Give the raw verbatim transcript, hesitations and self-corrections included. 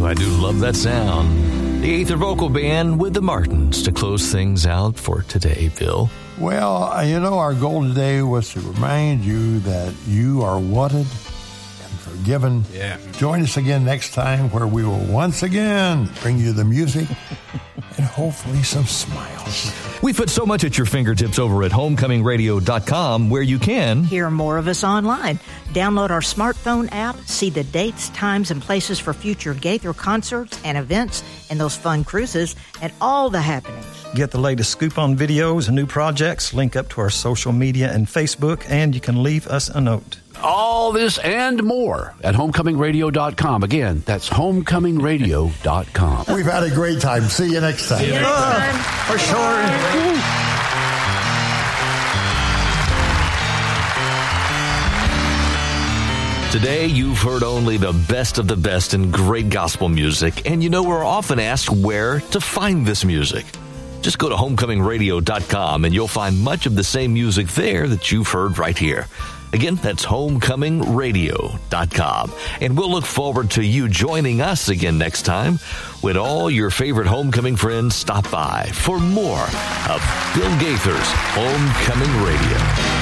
I do love that sound. The Aether Vocal Band with the Martins to close things out for today, Bill. Well, you know, our goal today was to remind you that you are wanted and forgiven. Yeah. Join us again next time where we will once again bring you the music and hopefully some smiles. We put so much at your fingertips over at homecoming radio dot com where you can hear more of us online. Download our smartphone app, see the dates, times, and places for future Gaither concerts and events and those fun cruises and all the happenings. Get the latest scoop on videos and new projects, link up to our social media and Facebook, and you can leave us a note. All this and more at homecoming radio dot com. Again, that's homecoming radio dot com. We've had a great time. See you next time. See you next time. Uh, for sure. Today, you've heard only the best of the best in great gospel music, and you know we're often asked where to find this music. Just go to homecoming radio dot com and you'll find much of the same music there that you've heard right here. Again, that's homecoming radio dot com. And we'll look forward to you joining us again next time when all your favorite homecoming friends stop by for more of Bill Gaither's Homecoming Radio.